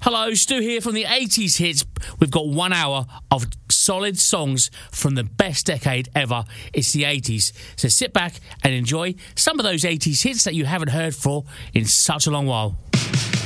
Hello, Stu here from the 80s hits. We've got 1 hour of solid songs from the best decade ever. It's the 80s. So sit back and enjoy some of those 80s hits that you haven't heard for in such a long while.